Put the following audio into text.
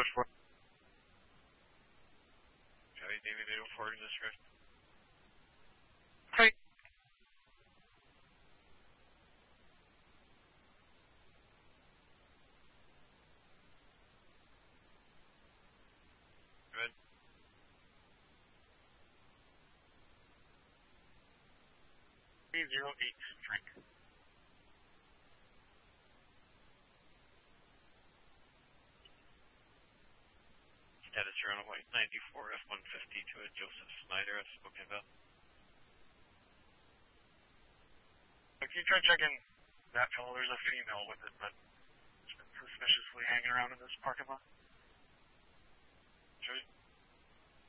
Charlie David 804 to this drift. Hey. Good. $308 Frank. Status you're on a white 94 F-150 to a Joseph Snyder at Spokane. Can you try checking that fellow? There's a female with it, but it's been suspiciously hanging around in this parking lot. Sure.